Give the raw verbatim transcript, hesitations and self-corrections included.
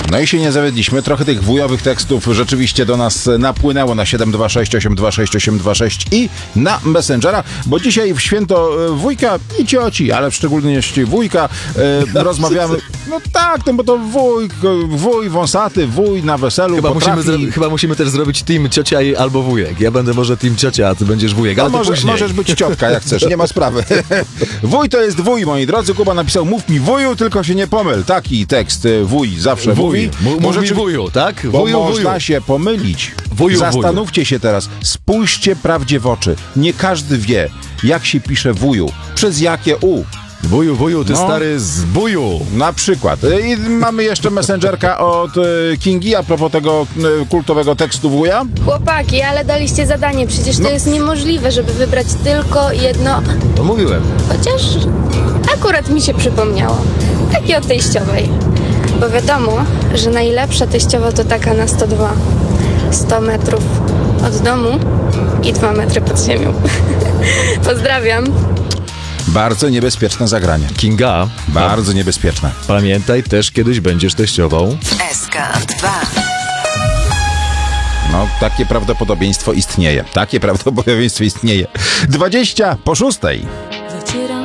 No i się nie zawiedliśmy. Trochę tych wujowych tekstów rzeczywiście do nas napłynęło na siedem dwa sześć osiem dwa sześć osiem dwa sześć i na Messengera, bo dzisiaj w święto wujka i cioci, ale w szczególności wujka e, rozmawiamy. No tak, no bo to wuj, wuj wąsaty, wuj na weselu Chyba potrafi... musimy, zro- chyba musimy też zrobić team ciocia i albo wujek. Ja będę może team ciocia, a ty będziesz wujek, ale No to może, później. możesz być ciotka, jak chcesz, nie ma sprawy. Wuj to jest wuj, moi drodzy. Kuba napisał, mów mi wuju, tylko się nie pomyl. Taki tekst y, wuj zawsze Wuj. mówi. Mów Może mi czy- wuju, tak? Bo Wuju, można wuju. się pomylić. Wuju, Zastanówcie się teraz. Spójrzcie prawdzie w oczy. Nie każdy wie, jak się pisze wuju. Przez jakie u. Wuju, wuju, ty No. stary z buju. Na przykład. I mamy jeszcze messengerka od y, Kingi a propos tego y, kultowego tekstu wuja. Chłopaki, ale daliście zadanie, przecież to No. jest niemożliwe, żeby wybrać tylko jedno, No mówiłem. chociaż akurat mi się przypomniało. Takie o teściowej. Bo wiadomo, że najlepsza teściowa to taka na sto dwa. sto metrów od domu i dwa metry pod ziemią. Pozdrawiam. Bardzo niebezpieczne zagranie. Kinga, Bardzo niebezpieczne. pamiętaj, też kiedyś będziesz teściową. S K dwa. No, takie prawdopodobieństwo istnieje. Takie prawdopodobieństwo istnieje. dwadzieścia po szóstej. Zacieram